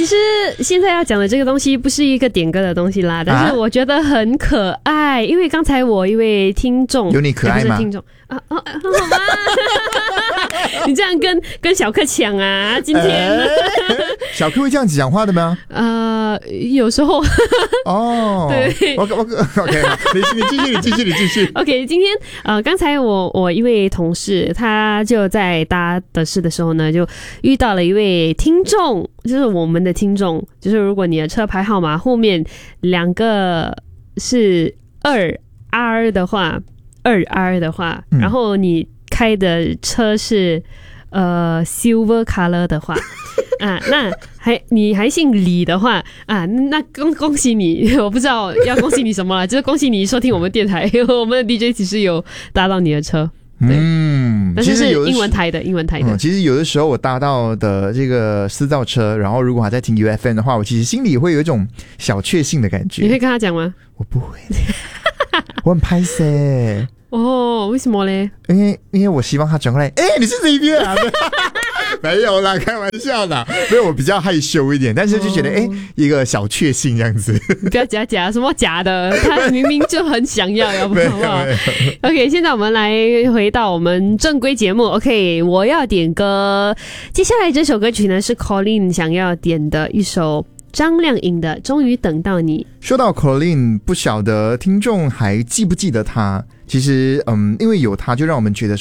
其实现在要讲的这个东西不是一个点歌的东西啦，但是我觉得很可爱，因为刚才我一位听众有你可爱吗？ 听众好吗？你这样跟小克抢啊？今天、 小克会这样子讲话的吗？ 有时候哦， 对 ，OK，你继续。 OK， 今天刚才我一位同事，他就在搭的士的时候呢，就遇到了一位听众，就是我们的听众，就是如果你的车牌号码后面2个是2R 的话，然后你开的车是silver color 的话啊，那你还姓李的话啊，那恭喜你，我不知道要恭喜你什么了，就是恭喜你收听我们电台，我们的 DJ 其实有搭到你的车。对，但是是英文台的。 其实有的时候我搭到的这个私造车，然后如果还在听 UFM 的话，我其实心里会有一种小确幸的感觉。 你会跟他讲吗？ 我不会，我很拍摄。 哦，为什么嘞？ 因为我希望他转过来，你是这一边啊？没有啦，开玩笑啦。因为我比较害羞一点，但是就觉得一个小确幸这样子。 不要假什么假的，他明明就很想要，要不好不好 ？OK， 现在我们来回到我们正规节目。OK， 我要点歌，接下来这首歌曲呢是 Colin 想要点的一首张靓颖的《终于等到你》。 说到 Colin， 不晓得听众还记不记得他？其实因为有他就让我们觉得